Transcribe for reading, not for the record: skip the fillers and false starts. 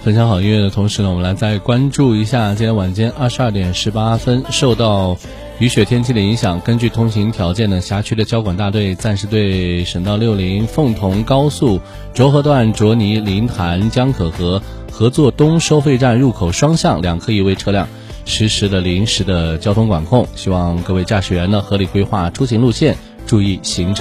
分享好音乐的同时呢，我们来再关注一下今天晚间22点18分，受到雨雪天气的影响，根据通行条件呢，辖区的交管大队暂时对省道60凤同高速涿河段卓尼临潭江可河合作东收费站入口双向2科1位车辆实施了临时的交通管控，希望各位驾驶员呢合理规划出行路线，注意行车